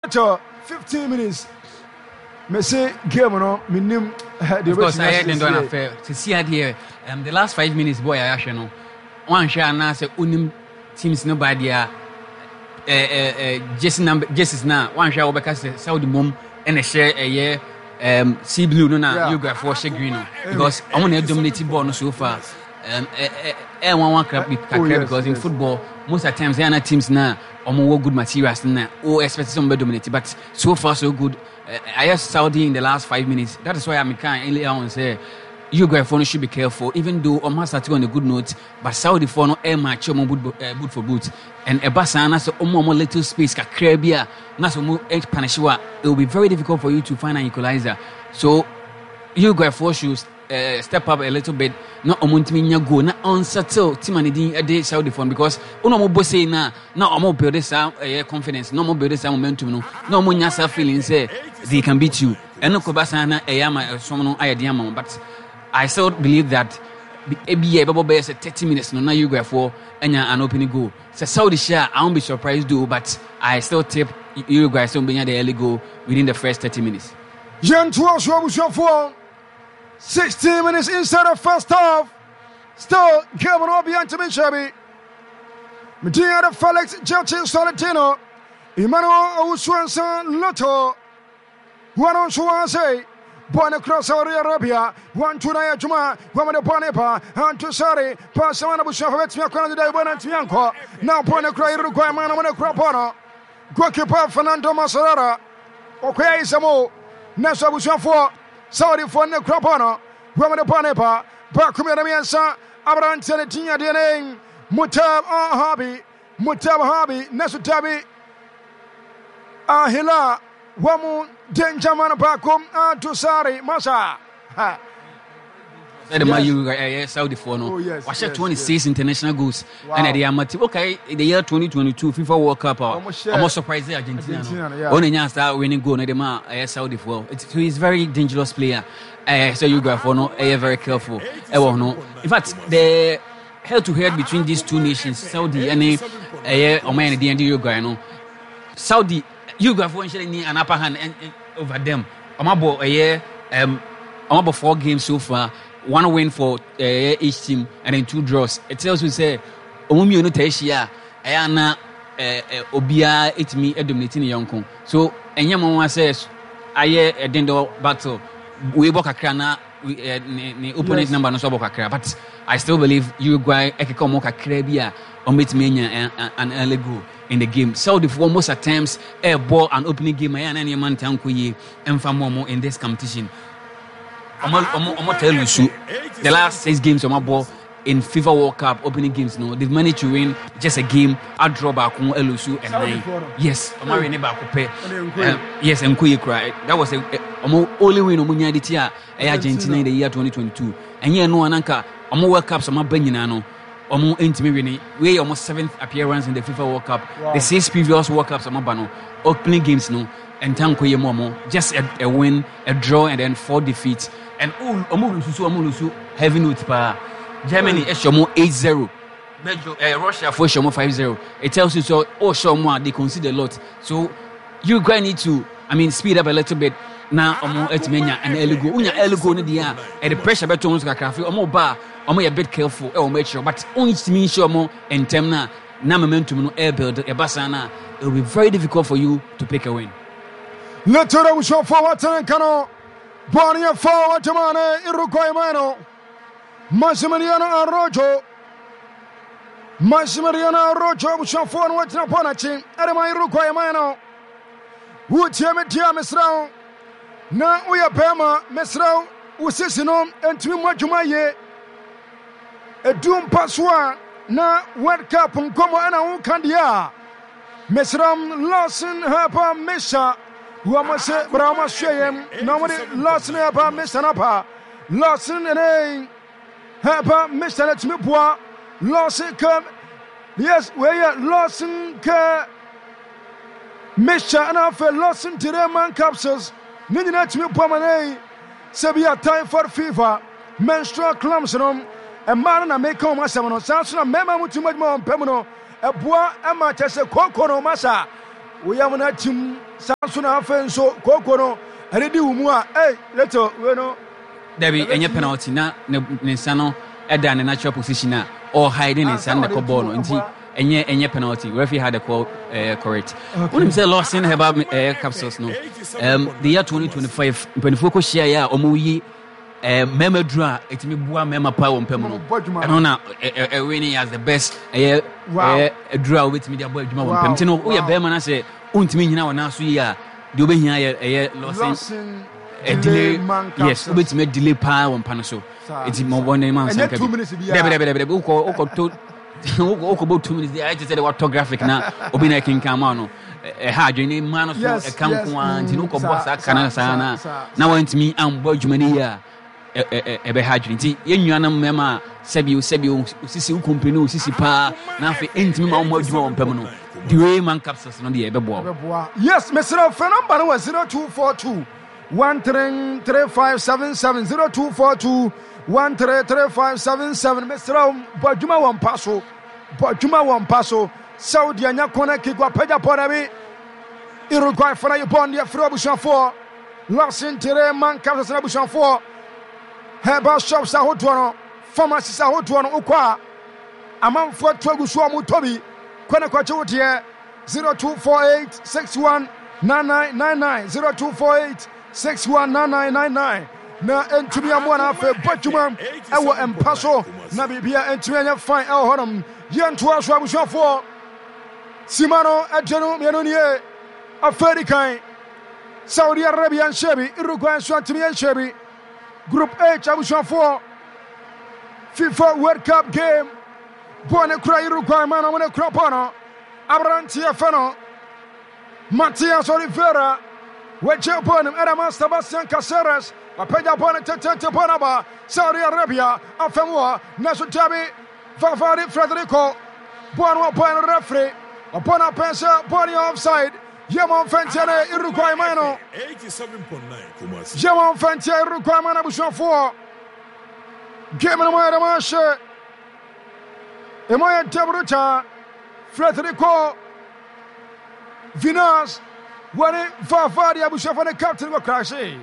15 minutes. Me say game no minim of course I didn't do an affair to see here the last 5 minutes boy I actually know one share na say unim teams nobody Jesus na one share obeka say Saudi mom and a share a year sea blue no na you got for share green no because I want to dominate ball no so far one crap because in football most of the times there are teams now more good materials now or expect some dominate but so far so good. I asked Saudi in the last 5 minutes. That is why I'm kind earlier on say you guys should be careful. Even though Omar started on a good note, but Saudi for no air match boot for boot. And a basana so more little space ka Caribbean. Na so more Panashwa. It will be very difficult for you to find an equalizer. So you guys should step up a little bit. Not omuntimi go na unsettle team and a day Saudi phone because uno mo say na omo build this confidence. No more build this momentum. No more nyasa feeling say they can beat you. And no kobasana eyama someone ayadiama but I still believe that be able to 30 minutes no you go for an opening goal. So Saudi share I won't be surprised though but I still tip you guys don't be the early goal within the first 30 minutes. Jean 16 minutes inside of first half. Still game on behind to Michabi. Medina Felix Jelchin Solentino. Emmanuel Owusu Lotto. One on Suwanse. Born across Saudi Arabia. 1-2 Juma. One with the Bonepa. And to Sari. Pass on Abusha. Today, one and Tianco. Now point across Uruguay man on a Crapono. Goalkeeper Fernando Masarara. Okay, Samo. Next Abusha 4. Saudi for the Crapono. One with the Bonepa. Bakumia Miansa. Abraham Teletina DNA. Mutab Habi. Nesutabi. Ahila. Wamu Denjaman Bakum Tusari Masa. Saudi for no. Was 26 international goals. And the amateur. Okay, in the year 2022 FIFA World Cup. I'm surprised Argentina. Only now start winning goal. Saudi for. He's very dangerous player. So you go for no. Very careful. In fact, the head-to-head between these two nations, Saudi and Oman and Uruguay. Saudi. You go for an upper hand over them. I'm about 4 games so far. 1 win for each team and then 2 draws. It tells you say, Omumi no Taishia, Ayana Obia itmi dominating Yonkon. So Enyama says, Aye a dendo battle. We boka krana the opponent number no so boka kra. But I still believe Uruguay Ekikomoka Krebia or Mitmania and early goal in the game. Saudi for most at times air ball and opening game and any man tankuye and Famomo in this competition. I'm tell you the last 6 games on my ball in FIFA World Cup opening games no they've managed to win just a game a draw back on Elusu and 9. Yes, I'm winning back yes and Kuyi cry. That was only win on Munyaditia Argentina in the year 2022. And yeah no ananka World Cup some Beninano. Almost intimate we almost 7th appearance in the FIFA World Cup. Wow. The 6 previous World Cups are opening games no and Tankoye Momo just a win, a draw and then 4 defeats. And Omulusu heavy note pa Germany Eshomo 8-0. Russia for Eshomo 5-0. It tells you so Oshomo they consider a lot. So you guys need to speed up a little bit. Now Etmenya and Elugo. Unya Elugo no dia and the pressure better ones Kakrafi Omo ba Omo a bit careful make sure but only to mean sure more in term na momentum no air build basana it will be very difficult for you to pick a win. Let's show forward to Kano. Bonia forward to Mane Uruguay mano. Massimiliano Arrojo show forward to Ponachi. Adama Uruguay mano. Would Misrao. Na we are Bema Misrao. Usisino and Twimajumaye. A doom paswa na World Cup Nkomo ana Kandia. Mesram Lawson Hapa Misha. Wamase Brahma Shayem. Nobody Lawson Hapa Mishanapa. Lawson and Hapa Misha Mipwa. Lawson come. Yes, we are Lawson Ka Misha and Alpha Lawson to their man capsules. Ninja Mipwa Mane. Sabia time for fever. Menstrual clumsinum. A man and make home Massamano, Samson, a member with too much more Pemono, a bois, a match as a cocono massa. we am na tim sansuna afenso kokono ade di wumu leto we no Debbie any penalty na ne sano eda ne natural position na or hiding in san the ball no nti any penalty referee had the call correct when him say lost in about capsules no the year 2025 penifo ko share ya omuyi Memadra etimi bua mema pa wo mpem no eno na winning as the best draw with me the boy adwuma wo mpem tino wo ye be ma na se untimi nyina wona so yi a de obehia ye losing delay yes obetimi delay pa wo mpa no so eti mo bone man san ka debe uko to uko about 2 minutes I just said orthographic na obi na kin kan ma no ha adwene ma no so kan ko anti no ko boss aka na sana na wantimi ambo adwuma ni ya ebe hadwini nti yennuanam mema sebi usisi ukompeni usisi pa na afi entimi ma mo adwuma wompem no the way man capsules no de ebeboa yes mesra phone number no 0242 133577 0242 133577 mesra badwuma wompaso Saudi anya kona kigwa peja porabi Uruguay fara yobon ya fro bushon 4 Larsen tere man capsules na bushon 4 Heba shops ahodono pharmacies ahodono ukwa amanfo twagusu omutobi kwana kwache wotie 0248619999 0248619999 na entumi amwana afa bajuma ewo empaso na bibia entumi anya fine ewo honum yento aso abushafo Simano adjenu mienonie African Saudi Arabia shebi Uruguay swantimi shebi Group H Abushan 4 FIFA World Cup game Bone kura Uruguay mana mone kura pono Abranti Afano Matias Oliveira Weche Bonem Eraman Sebastian Caceres Wapeja Bone Tete Bonaba Saudi Arabia Afemwa Nasu Tabi Favari Federico Bonwa Bone referee Opona Pensa Bone offside Yamon Fentiane Uruguay mano 87.9 Yamon Fentiane Uruguay mana Abushan 4 Game no more Ramashe Emoya Debruta Federico Vinas Wani Favari Abushan the captain of Crashe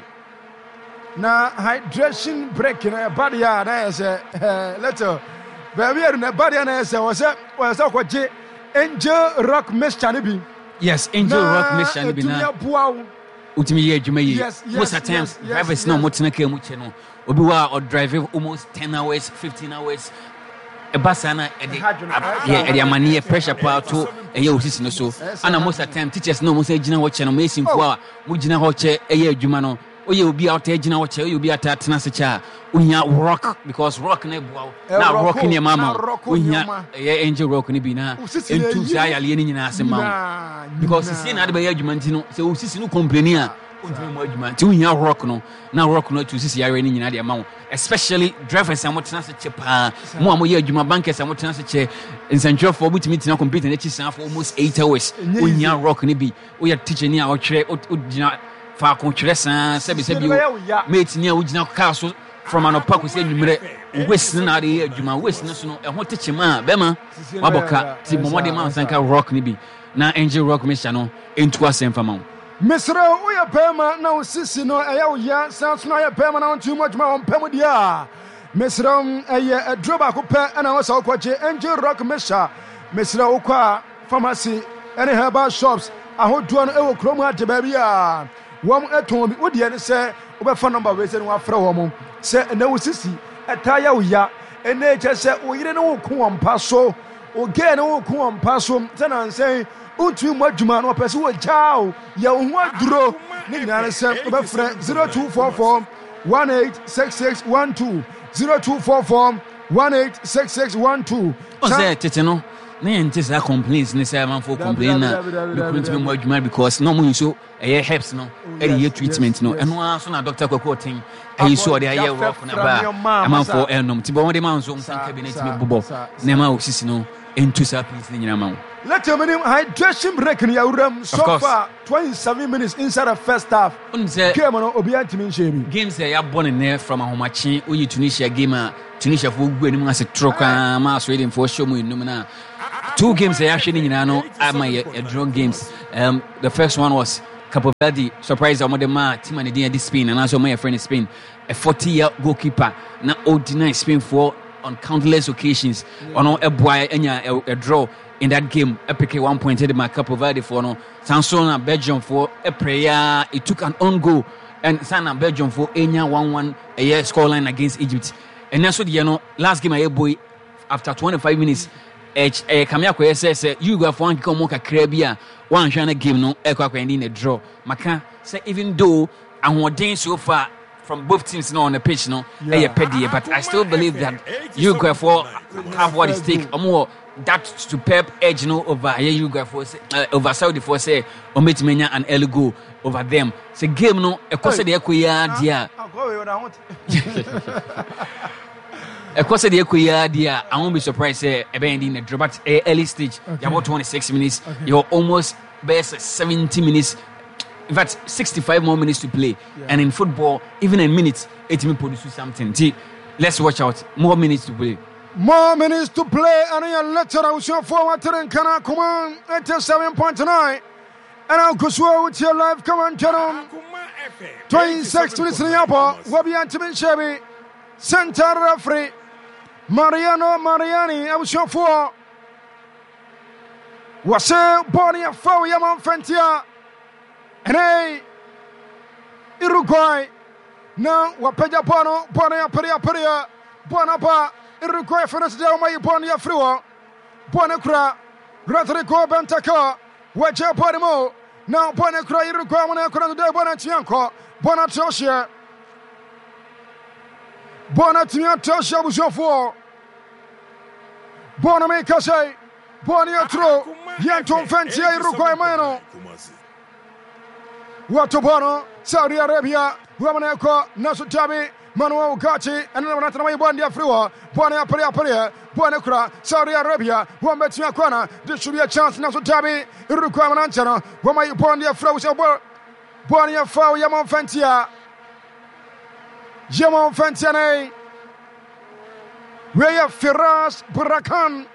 na hydration break na body ya na ese leto baby na body na ese wasa kwaje Angel Rock Meshani bi yes Angel Rock Meshani bi na utimi ye adwuma yi most of times drivers no motena ka mu che no obi wa or drive almost 10 hours 15 hours ebasana ede amane pressure pa to eye osisi no so ana most of time teachers no mo say gina wo che no me simfo a mo gina ho che eye adwuma no oye obi out e gina wo che oye obi atena se cha unya rock because rock na bua na rock ni mama unya eye Angel Rock ni bi na entu sa yale ni nyina ase ma because sisi na de be adwuma ntino se osisi no complain a ontimi mo adwuma nti unya rock no na rock no to sisi yare ni nyina de ma especially drivers amotena se che pa mo amoye adwuma bankers amotena se che nsantwefo obutimi tina compete na chisan for almost 8 hours unya rock ni bi oya teacher ni a o kire o gina fa ko kire san sebi mate ni a o gina car so from an opaco say numere west na de adwuma west na so no ehon teacher ma be ma waboka ti momode ma sanka rock ni bi na Angel Rock Misha no entu asem fama Misra uya pema na usisi no eya uya sansuna ya pema na ontu mwajuma wampemu dia Misra eye droba kupe ena wasa ukwaje Angel Rock Misha Misra ukwa pharmacy any herbal shops ahodoa no ewo kromu ade babia wom eton bi odi ene se obefa number we se no afra wom se na usisi etaya uya ene che se uyire no ko wompa so oge no ko wompa so tena nsen utu mwadwuma no pese wo chao ya hu aduro ni nyina se obefra 0244 186612 0244 186612 Ose tete no na yente sa complaints ni say man for complain na because me mwadwuma because no mo so helps no e treatment no eno aso na doctor kwako ten so dey rock na ba man for enom ti bo mo dey man so nsan cabinet me bobo na ma osisi no into please ni nyina ma let your minimum hydration break in your room so far 27 minutes inside the first half game on obi antimi shebi games ya born in there from ahomachi oyi Tunisia game Tunisia for gu anim ase troka ma Sweden for show mu enum na two games they actually a draw games. The first one was Capo Verde surprise Omodema team and the Spain and also my friend in Spain, a 40-year goalkeeper now denied Spain for on countless occasions on a boy a draw in that game. Epic 1 point headed my Capo Verde for no Sansona Belgium for a prayer. It took an own goal and Sana Belgium for Enya 1-1 a year scoreline against Egypt. And that's what last game I boy after 25 minutes. Kamiako says you go for one Kikomoka Caribbean one China game no in a draw. Maka say even though and what day so far from both teams now on the pitch no but I still believe that you go for have what it take more that superb edge over you go for over Saudi for say Ometimenya and Elugo over them. Say game no e kwose de ekoya dia. Of course, the idea, I won't be surprised. In the draw, but early stage, you're about 26 minutes. You're almost best 70 minutes. In fact, 65 more minutes to play. And in football, even in minutes, it may produce something. Let's watch out. More minutes to play. More minutes to play. And you're later, I was forward to the Kana. Come on, 87.9. And I'll go with your live comment. 26 minutes in the upper. Wabi Antimin Chevy. Center referee. Mariani, I was sure for was a body of foul Yaman Fentia and hey Uruguay now Wapeja Bono, Bonia Peria, Bonapa, Uruguay finished down my Bonia Frua, Bonacra, Rodrigo Bentaka, Waja Podimo, now Bonacra, Uruguay, Monacra, Bonatianco, Bonatosia. Bonatia Tasha was your four. Bonameka say, Boniatro, Yanton Fentia, Uruguay Mano. Watobono, Saudi Arabia, Wamaneko, Nasutabi, Manuel Gachi, and Natana Bondia Frua, Bonia Peria, Bonacra, Saudi Arabia, Wambetia Kwana. This should be a chance, Nasutabi, Uruguay Manantana, Wama Bondia Frua, Bonia Fau Yaman Fentia. Jamon Fentiane, Raya Firas Burakan,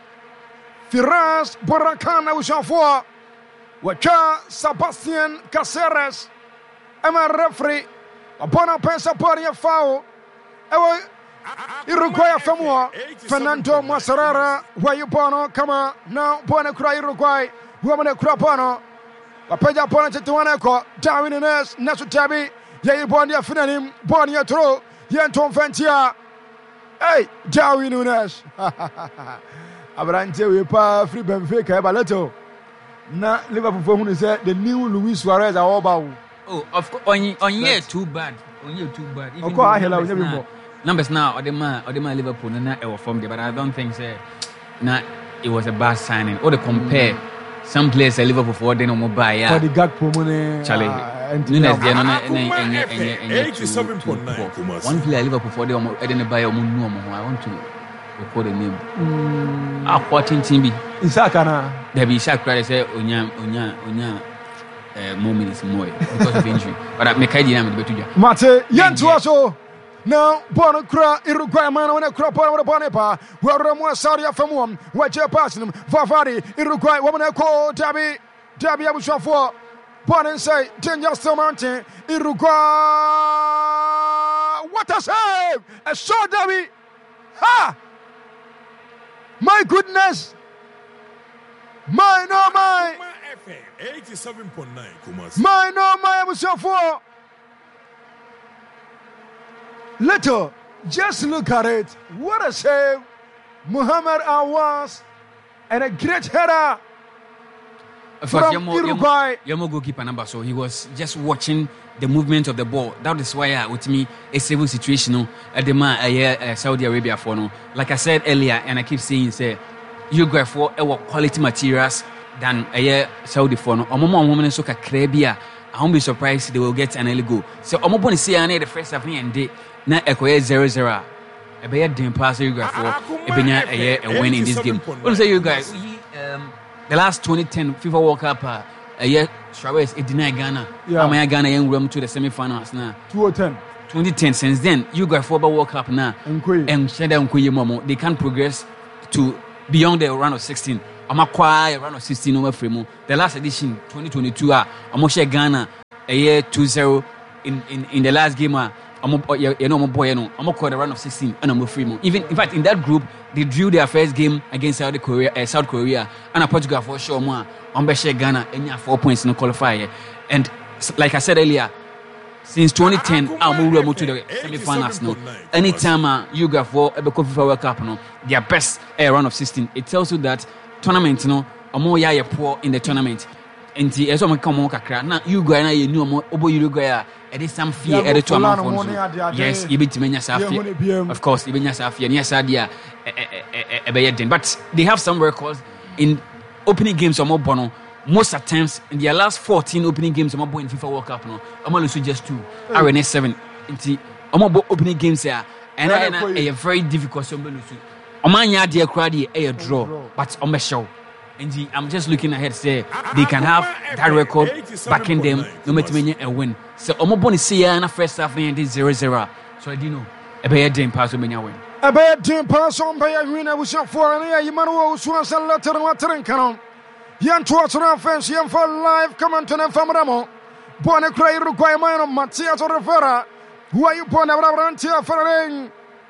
I was on for Wacha Sebastian Caceres, Emma referee, upon a pensa party of foul, Uruguay Famua, Fernando Masarara, Wayupono, Kama, now Bonacra Uruguay, Woman Crapano, Apeja Ponte Tuaneco, Darwin Ines, Nasutabi. Yay, Bondia Finanim, Bonia Tro, Yanton Fentia. Hey, Darwin Nunes. Abrante, we pa free Benfica, Baleto. Na Liverpool who said the new Luis Suarez are all about. Oh, of course, on year too bad. On year too bad. Of course, I hello, numbers now, or the man Liverpool, and not our form there, but I don't think it was a bad signing. Or to compare some players at Liverpool for the no more buy. For the Gakpo money, Charlie. Nunes there one player Liverpool for the I didn't buy a moon. I want to record a name. Watching Timby. Isakana. There be Shakra say Onya more minutes more because of injury. But I make idea with Betuja. Mate, Yantuaso. Now, Bonacra, Uruguay man, when a crop on the Bonepa, where Ramo Saudi Famum, what you're passing, Vavari, Uruguay, woman, I call Dabby, I was for. Bon say, Danger Mountain, Uruguay. What a save! A shot, Dabby. Ha! My goodness. My 87.9. My I was for. Little, just look at it. What a save. Muhammad Awas and a great header. From Uruguay. Your goalkeeper number, so he was just watching the movement of the ball. That is why with me a civil situation at the Saudi Arabia for no. Like I said earlier, and I keep saying, say you go for our quality materials than Saudi for no. Omo woman so ka Krabia. I won't be surprised they will get an early goal. So Omo boni see the first half and day na ekoye 0-0. A better dim pass you go for a win in this game. What say you guys? The last 2010 FIFA World Cup, Suarez denied Ghana. Yeah. Ghana young to the semi-finals now. 2010. Since then, you got for World Cup now. And Shada Nkuye Momo, they can't progress to beyond the round of 16. I'm acquire round of 16 over frame. The last edition 2022 I'm share Ghana a year 2-0 in the last game I'm call the round of 16 and I'm free. Even in fact in that group they drew their first game against South Korea and Portugal for sure more. I'm share Ghana and 4 points in the qualifier. And like I said earlier, since 2010, I'm moving to the semi-finals now. Anytime you go for a FIFA World Cup, no, their best round of 16. It tells you that tournament, no, I'm more poor in the tournament. And the as I'm come on kakra. Now you go and you know more obo you go ya. It is some fear at the tournament. Yes, you beat many Safia. Of course, even Safia, near Sadia, but they have some records in opening games or more bono. Most at times in their last 14 opening games, I'm in FIFA World Cup. No, I'm only just 2. RNS 7. I'm opening games here, and a very difficult. I'm dear crowd a draw, but I'm a show. And I'm just looking ahead. Say they can have that record backing them, no matter when you win. So I'm going to see in the first half and 0-0. So I didn't know a bad game pass when you win. A bad game pass on by a winner was shot for an Emmanuel Swans and Latin Water Canon. Young towards an offense, young for live commenting and Famaramo. Buona Cray requirement of Matias Rivera. Who are you born around here for a ring?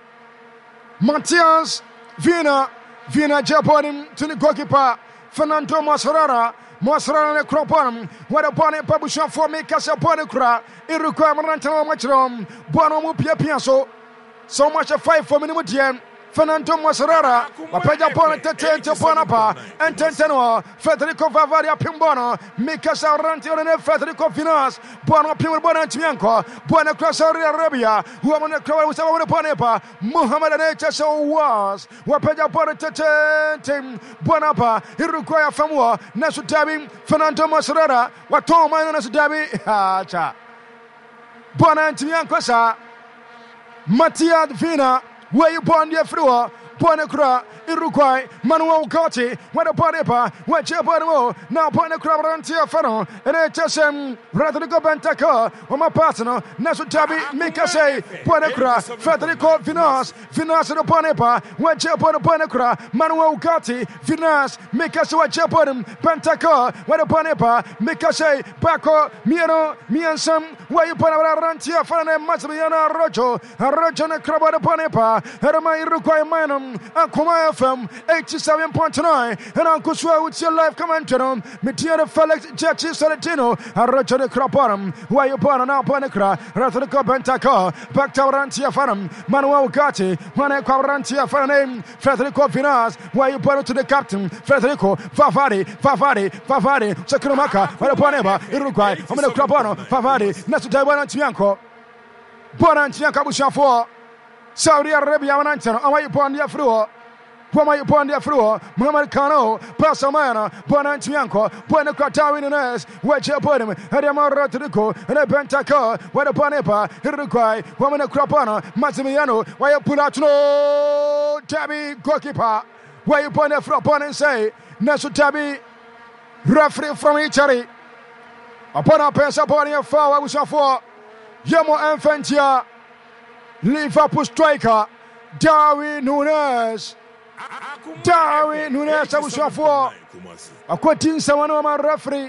Matias Vina Japonim to the goalkeeper Fernando Masrara and Croponum. What upon a publisher for me, Casaponicra, in requirement of Matron, Bono Piapiaso. So much a 5 for minimum. Fernando Masrara, Papaja Ponte Ponapa, and Tenteno, Federico Vavaria Pimbono, Mikasa Rantier and Federico Finas, Bono Pimbona Tianco, Buena Crossaria Arabia, who on the crowd was over the Ponepa, Muhammad and HSO was, Wapaja Ponte Bonapa, Iruquia Famua, Nasutabi, Fernando Masrara, what Tom Nasutabi, Hacha Bona Tiancosa, Mattia Vina. Where you born the floor, Ponacra, Iruquois, Manuel Cotti, when a Ponepa, what you born now Ponacra Rantia Fano, and HSM, Radrico Bentaca, or my partner, Nasutabi, Mikase, Ponacra, Federico Finas and Ponepa, what you born Ponacra, Manuel Cotti, Finas, Mikase, what you born Bentaca, what a Ponepa, Mikase, Paco, Miano, Miansam, where you born Rantia Fano, Masriana Rojo, and Crabada Ponepa. Herama Iruquois Manum, Akuma FM 87.9, and Uncle Swear with your live commentary. Metia Felix Jachi Salatino, Arrojo de Craponum, where you born now Ponecra, Rathrico Bentaca, Bactarantia Fanum, Manuel Gatti, Manequarantia Faname, Federico Finas, where you born to the captain, Federico, Favari, Sakurumaka, where Poneba, Iruquois, Omino Crapono, Favari, Nasutaban Tianco, Bonantianca Bushan 4. Saudi Arabia Manantano, am I upon the floor? Who am I upon the floor? Muhammad Kano, Passamana, Bonantianco, Buena Catawinese, Wedge upon him, Hadama Rotrico, and a Bentaca, what upon Epa, Iruquois, Woman of Crapana, Massimiano, why you put out no Tabby goalkeeper, why you upon the floor upon and say, Nasu Tabby, referee from Italy. Upon our pass upon your foul, I was for Yamo Infantia. Liverpool striker Darwin Núñez abusafo akwati nsawano ma referee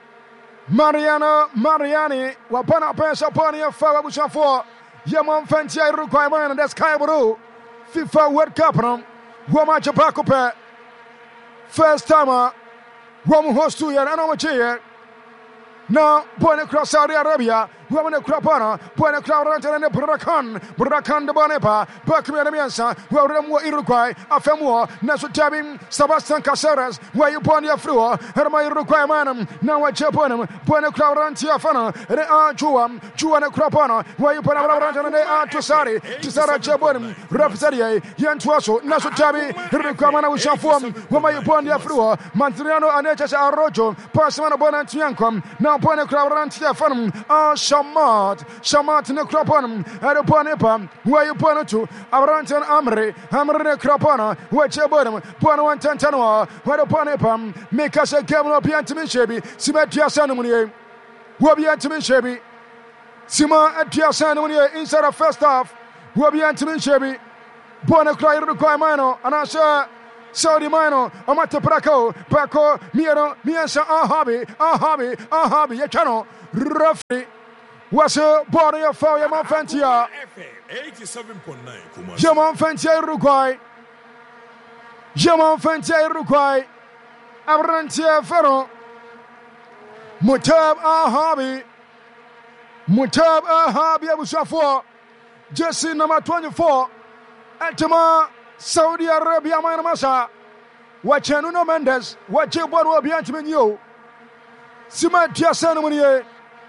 Mariani wapana pesa poni ya fa abusafo Yamo Infantia requirement the Sky Blue FIFA World Cup no wama chapakope first time wama hostu ya na no che now, Buena Cross Saudi Arabia, woman of Crapana, Buena Crowd and Burakan the Bonepa, Bakmia Miansa, where Remo Iruquois, Afamua, Nasutabim, Sebastian Caceres, where you pon your floor, Herma Iruquois Manum, now at Chaponum, Buena Crowd and Tiafana, and they are Juan Crapana, where you put around and they are to Sari Chaponum, Rapsadia, Yantuaso, Nasutabi, Iruquamana with Shafum, where you pon your floor, Mantriano and Hs Arrojo, Passamana Bonantiancom, now Buena Crowd and Tiafanum, Shamat in the Croponum, at a Ponepa, where you point to Arantan Amri Cropona, where Chabonum, Buana Tantanua, where a Ponepam, make us a camel of Piantimishabi, Simatia Sanumuni, Wabiantimishabi, Sima at Piasanumuni inside of first half, Wabiantimishabi, Buona Cry Requiremano, and I say, Saudi Mano, Amate Braco, Miano, Miansa, Ahabi, Yachano, Rafi, was a body of fire, Fantia, 87.9, Jamon Fantia, Uruguay, Abrantia Ferro, Mutab, Ahabi, Abusafo, Jesse number 24, Atama. Saudi Arabia Manamasa, watching Nuno Mendes, watching what will be Antiminio, Sima Tiasanamuni.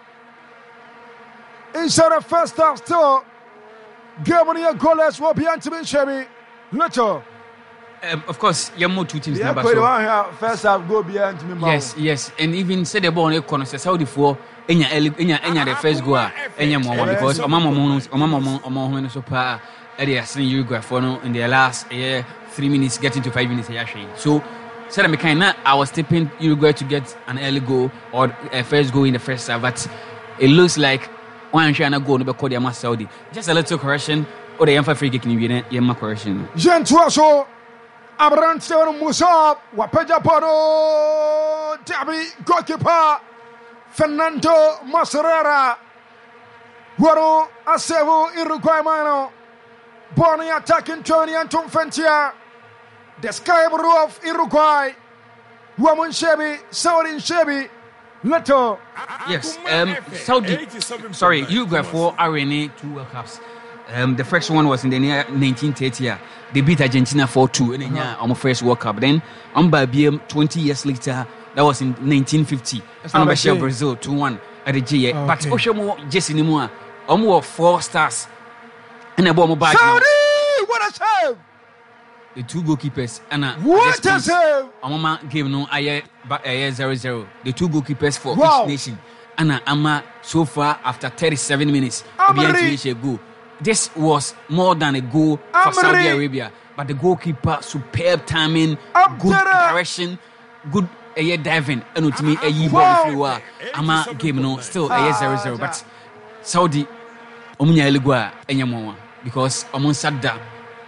Inside the first half, still, Gabriel Goles will be Antimin Chevy, Leto. Of course, you have two teams. First half, go behind me. Yes, and even said the ball, Saudi for in the first goal, because Omama Super. They are seeing Uruguay for in their last 3 minutes, getting to 5 minutes. So, said I was tipping Uruguay to get an early goal or a first goal in the first half, but it looks like one China goal no be called Saudi. Just a little correction, or the Yamfa free kick in Yamma correction. Jean Tuaso, Abrante Musa, Wapeja Podo, Tabi, goalkeeper, Fernando Maserera, Guaro, Acevo, Uruguay Mano. Bonnie attacking Tony and Tom Fentia. The sky blue of Uruguay. Woman Chevy, Saudi Chevy. Leto. Yes, Uruguay for RNA 2 World Cups. The first one was in the year 1930. They beat Argentina 4-2 in the first World Cup. Then, by BM 20 years later, that was in 1950. And Brazil 2-1 at the GA. But Oshomo Jesse Nimua, 4 stars. And a bomb back. What a save! The 2 goalkeepers. What a save! Mama gave no 0-0. The 2 goalkeepers for each nation. Ama so far after 37 minutes. Goal. This was more than a goal for Saudi Arabia. But the goalkeeper, superb timing, good direction, good diving. And to me, Ama gave no still 0-0. But Saudi Omunya Eligua Enyamwa. Because Omon Sadda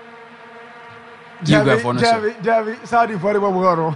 Saudi for the Bogoro.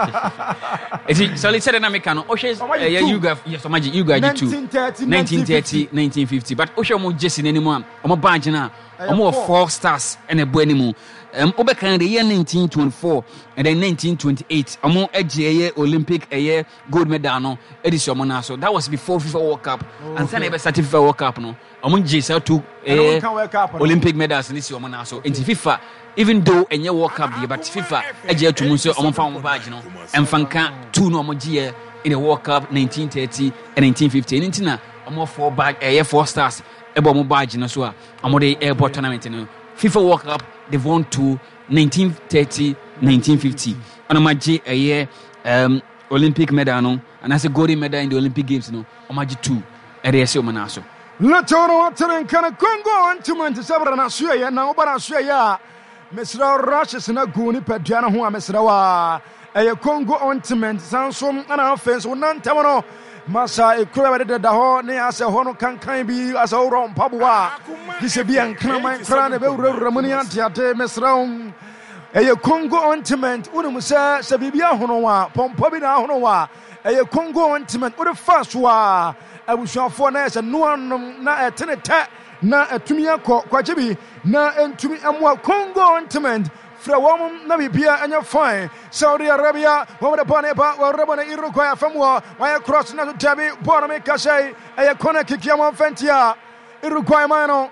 So let's say the Namekano. Yes, imagine you guys 1930, 1950. But Oshomo Jesse anymore. Omo Bajana, Omo 4 stars and a Buenimu. Obekan the year 1924 and then 1928. Omo Edge Olympic gold medal edition Monaso. That was before FIFA World Cup. And then ever started FIFA World Cup no. Omo Jesse took Olympic medals in this year Monaso. In FIFA, even though a year World Cup but FIFA Edge to Muso Omo Found Bajano and Fanka 2 no Omo G in the World Cup 1930 and 1950. And Intina Omo 4 stars. Ebo Omo Bajano so Omo the airport tournament no. FIFA World Cup they've won to 1930, 1950. And Omaji a year Olympic medal no, and as a golden medal in the Olympic Games no, Omaji 2 at the SO Manaso. Latono Watering can a Congo and to Manchester and Australia now, but Australia, Mr. Rushes and a goony Padiana who are Mr. A Congo ontiment, Sansom and our face will not tell. Masa ekwere da ho ne ase ho no kankan bi ase oro mpabwa disebian kraman krane be wurwuramuni antiate mesraum eye Congo ontiment unum se bibia hono wa pompo bi na hono wa eye Congo ontiment wo de faswa abusuafo na ese noanom na etenete na etumi akọ kwache bi na entumi amwa Congo ontiment fra wom na bibia anya fine Saudi Arabia wo de boneba wo rebona Uruguay afamwo wa cross na tabi bona me kashay e kona kikia mo fentia Uruguay mano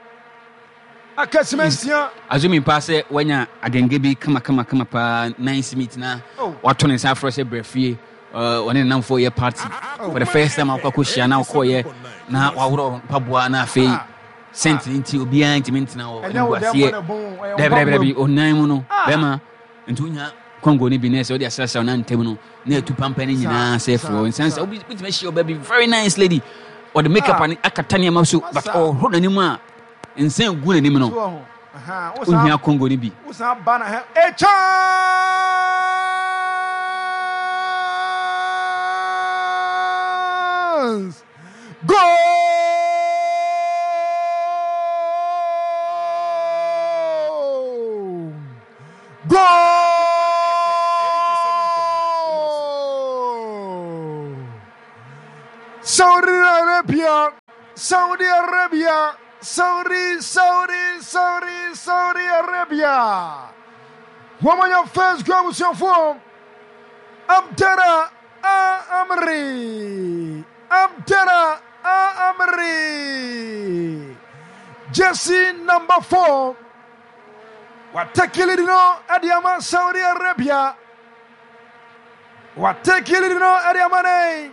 akasimensia azumi passe wanya agenge bi kama pa 9 minutes na wato ne sa fro se brefie one na for year party for the first time akwakoshia na okoye na wawro pabua na afei senti nti obi antimenti na o ngwasie debre onan mu no bema ntunya Congo ni binese odi asasa na ntem no na etu pampa ni nyina sefo nsansa obi bitime shi oba bi very nice lady or the makeup and akatania maso but oh ro na nimu a nsan gu na nimu no onya Congo ni bi usa bana he echa go Saudi Arabia. Saudi Arabia. Woman your first goal was your form. Abdallah Amri. Jesse number 4. What take you Adiama Saudi Arabia. What take you Adiamane.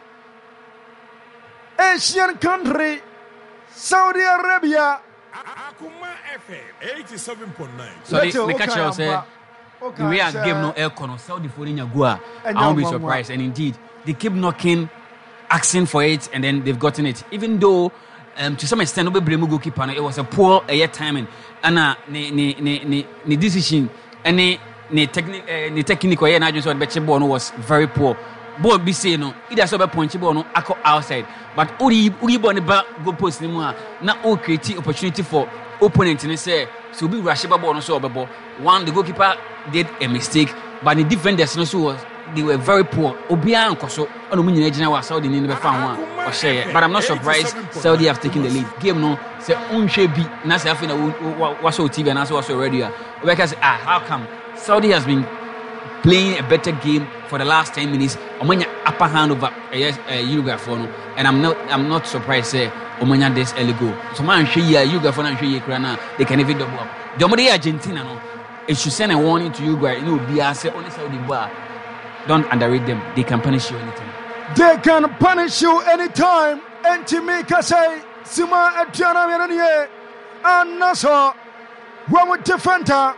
Asian country. Saudi Arabia. Akuma FM 87.9. So the catcher said, we are give no air con Saudi for in Yagua. I won't be surprised. And indeed, they keep knocking, asking for it, and then they've gotten it. Even though, to some extent, it was a poor timing. And the decision and the technical was very poor. Ball be saying no, it has a point no outside. But Uri born go post anymore. Now all create opportunity for opponent and say so be Rashiba ball no so ball. One the goalkeeper did a mistake, but the defenders no so was they were very poor. Obia and Koso on the Nigeria was Saudi never found one or share. But I'm not surprised Saudi have taken the lead. Game no say unshe be na say afina was so TV and also radio. Because how come Saudi has been playing a better game for the last 10 minutes. Omanya upper hand over Uruguay for no, and I'm not surprised. Say Omanya this early goal. So man, Uruguay for now they can even double up. The Argentina no, it should send a warning to Uruguay. You know, be say only Saudi bar. Don't underrate them. They can punish you anytime. They can punish you anytime. And to make us say Sima Etiana Miranier and Nassau, one with defender.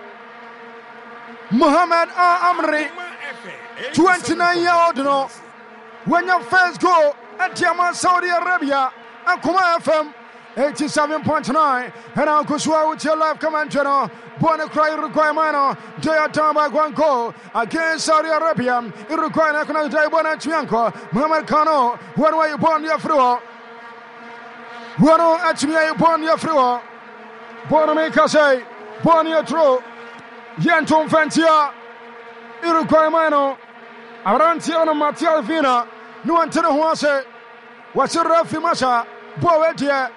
Muhammad Amri, 29-year-old, no. When your first goal at Yaman, Saudi Arabia, and Kuma FM 87.9, and I'll go with your live commentary. Born a cry requirement, Jayatama Guanco against Saudi Arabia. It requires a Jaibona Chianco, Muhammad Kano. When were you born your fruit? When actually you born your fruit? Born a maker say, born your true. Yanton Fantia, Iruquaimano, Arantiano Matia Vina, no Antino Huase, what's a Rafi Masha, Boetia,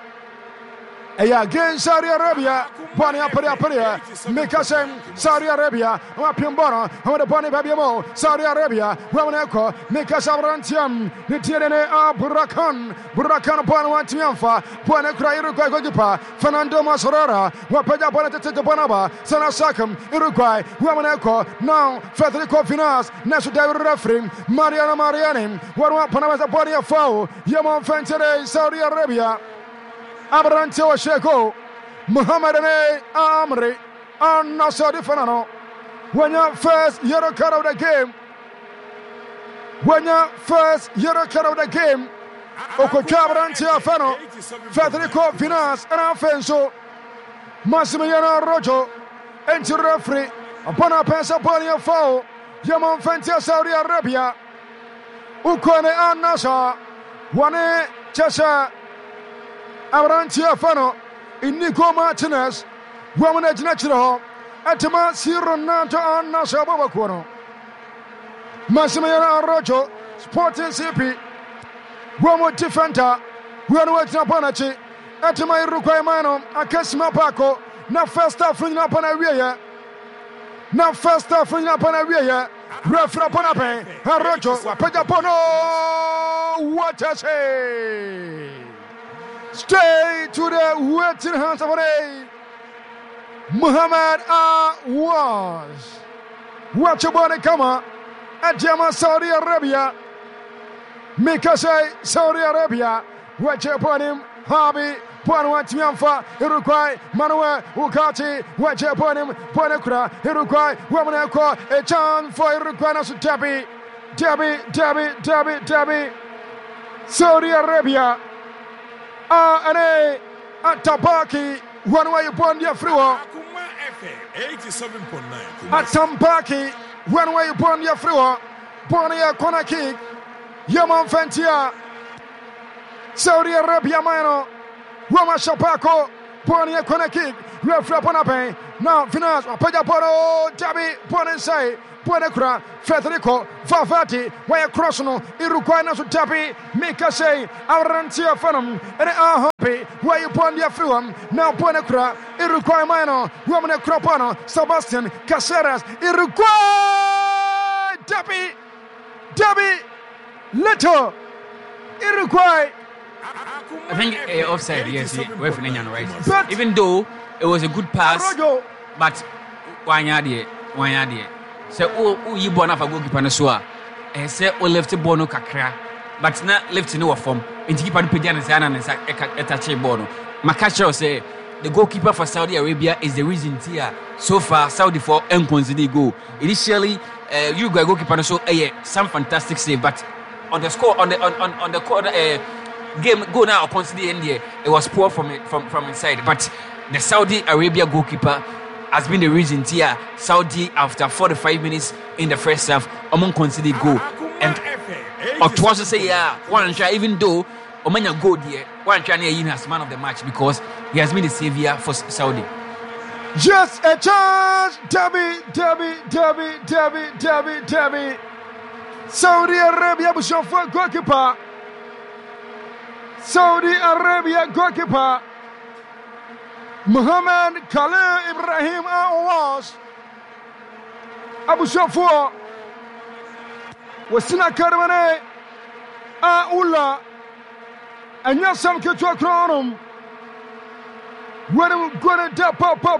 against Saudi Arabia, Bonia Paria, Mikasem, Saudi Arabia, Wapimbano, on the Bonnie Babiamo, Saudi Arabia, Ramaneko, Mikasarantiam, Nitiane Burakan, Bonawantianfa, Bonacra Uruguay, Fernando Masorara, Wapada Bonata Bonaba, Sanasakam, Uruguay, Ramaneko, now Federico Finas, National David Referee, Mariana Mariani, Panama Bonia Foul, Yamon Fentere, Saudi Arabia. Abrantio Sheko, Muhammad Amri, and Nassau Fanano. When your first Euro card of the game, Okokabrantio Fano, Federico Finas, and Alfonso, Massimiliano Rojo, and to referee, upon a pensa Bonia Foul, Yamon Fentia Saudi Arabia, Ukone and Nassau, Wane Chesa. Arantia Fano, Nico Martinez, Woman at Natural, Atama Siro Nato and Nasa Babaquano, Massimiliano Rojo, Sporting CP, Woman Defender, Woman Napanachi, Atama Ruquaimano, Akasima Paco, na first half in Napanaria, na first half in Napanaria, Refra Panape, Rojo, Pejapono, what a say! Straight to the waiting hands of a Muhammad was. Watch your body come at Jama Saudi Arabia. Make us say Saudi Arabia. Watch your body, Harvey, Ponwatianfa, Uruguay, Manuel, Ukati, watch your body, Ponekra, Uruguay, Womanako, a chance for Uruguay to Debbie, Saudi Arabia. Atambaki, one way you born your fruit. 87.9. Atambaki, one way you born your fruit. Bonia Konaki, Yaman Fentia, Saudi Arabia Mano, Roma Shapako, Pony a corner kick. Referee upon a pen. Now finance. Pajaporo. Dabi. Pony say. Buenacra, Federico, Favati, where Crossno, Iruquana to Tabi, Mika say, Arantia Phantom, and are happy, where you pon the affluum, now Buenacra, Iruquai Mano, Woman Cropano, Sebastian, Caceres, Iruquai, Dabi, Little, Iruquai. I think offside, yes, we're finishing right. But even though it was a good pass, but one yard. Say, oh, you born off a goalkeeper, so I say, oh, left the bono kakra, but not left in no form. And keep on Pedian and Sana and Etache Bono. Makacho say, the goalkeeper for Saudi Arabia is the reason here. So far, Saudi for consider go. Initially, Uruguay goalkeeper, so some fantastic save, but on the score, on the quarter game, go now upon the India, it was poor from inside. But the Saudi Arabia goalkeeper has been the reason here. Saudi, after 45 minutes in the first half, among considered goal. And to also say, one try, even though Omanya go there, one try as man of the match because he has been the savior for Saudi. Just a chance, Debbie. Saudi Arabia, Bushofo goalkeeper. Saudi Arabia goalkeeper. Muhammad Khalil Ibrahim Awas Abu Shafua Wasina Karmane Aula Anyasam Kitwa Kronum When I'm gonna da papa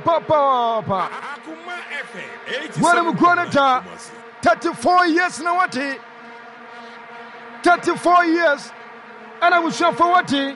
When I'm gonna da 34 years now what 34 years and I was Shafawati.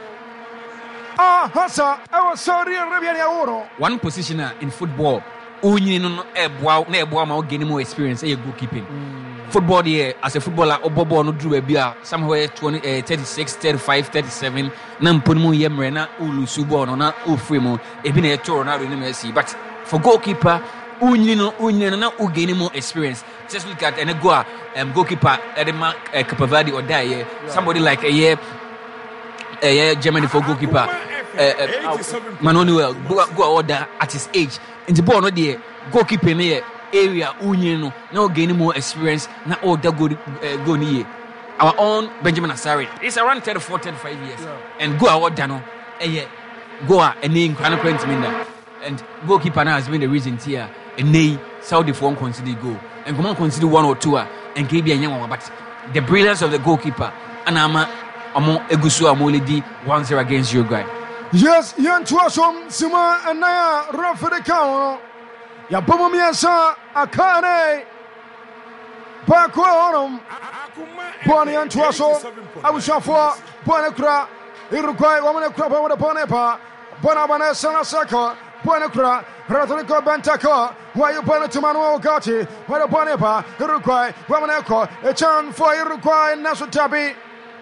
Hasa, I was sorry, one positioner in football, Union no gain more experience, goalkeeping. Football here, as a footballer, Obobo no drew a beer somewhere 36, 35, 37. Nampunmu Yemrena, Ulu Subo, na Ufremo, Ebine Torona, Messi. But for goalkeeper, Union no gain more experience. Just look at and go goalkeeper, Edema Capovadi or die, somebody like a year. Germany for goalkeeper Manuel go order at his age in the ball no there goalkeeper near area union no gain more experience na all that go near our own Benjamin Asare it's around 34-35 years and go order no go and name kana print minda and goalkeeper now has been the reason here and they Saudi for consider go and come on consider one or two and KB and but the brilliance of the goalkeeper Anama Among Egusu Amolidi 1-0 against Uruguay. Yes, Yan Tuasom, Sima, and Naya, Rafa Cow, Yabomiasa, Akane, Bakwarum, Bonnie and Tuaso, Abushafua, Bonacra, Uruguay, Woman Crop over the Bonepa, Bonabana Sanasaka, Bonacra, Ratonico Bentaka, why you point to Manuel Gatti, where the Bonepa, Uruguay, Woman Echo, a chance for Uruguay, Nasu Tabi.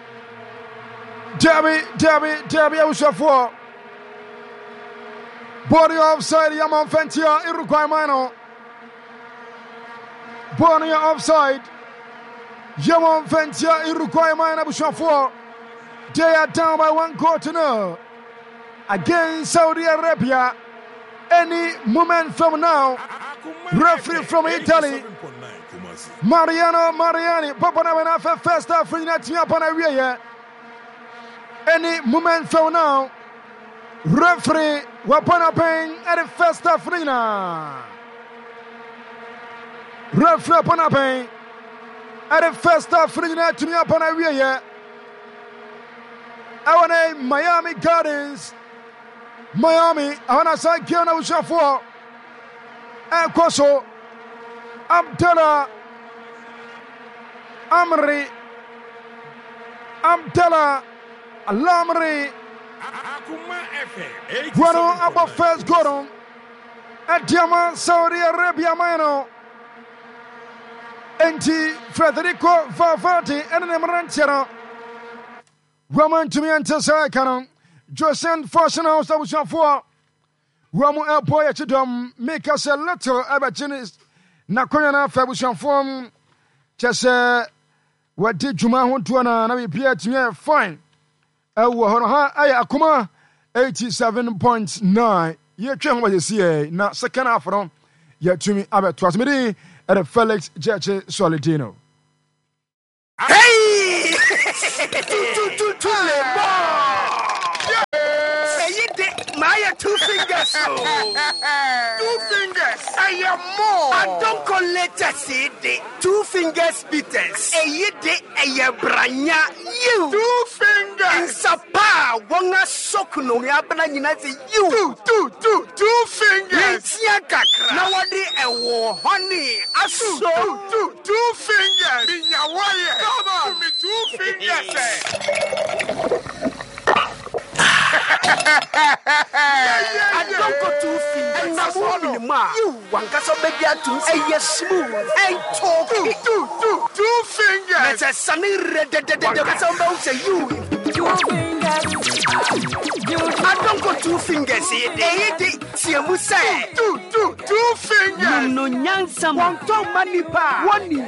Debbie, I was for body offside, Yaman Fentia, Uruguay Mano. Body offside, Yaman Fentia, Uruguay Mano, Bushafo. They are down by 1-0 against Saudi Arabia. Any moment from now, referee from Italy, Mariani, Papa Navana, first half, Free any moment from now, referee Wapana Payne at the first half. Referee Wapana Payne at the first half. To me upon a rear. Our name Miami Gardens. Miami. I want to say Kiana Ushafo. And Koso. Abdallah. Abdallah. Alamri Guano about first Goron at Diama Saudi Arabia Mano Enti Federico Favati and Emerantera Roman to me and Tessa Canon Josen Fortune House of Shafua Roman Airboy at Chidom make us a little abachinis Nakoyana Fabushan form just what did Juma want to an Nabi Pierre to me fine. Akuma 87.9. Ye twen ho ye na second half no ye tumi abeto asmedi at Felix Jeche Solidino. Hey! Maya 2 fingers. 2 fingers. I am more. I don't collect a CD. 2 fingers beaters. A branya. You. 2 fingers. In Sapa, Wanga Sokuno, Yabanina, you. 2 fingers. Nowadi a war, honey. Asu. 2 fingers. In your wire. Come on. Me 2 fingers. I don't go 2 fingers. You want to be a smooth and talk. 2 fingers. It's a sunny red. You. 2 fingers. I don't go 2 fingers. 2 fingers. No, Nyansa. 1 money pa. 1